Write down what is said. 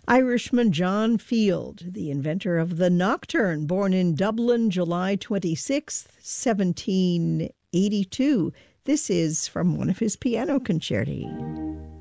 Irishman John Field, the inventor of the nocturne, born in Dublin, July 26th, 1782. This is from one of his piano concerti.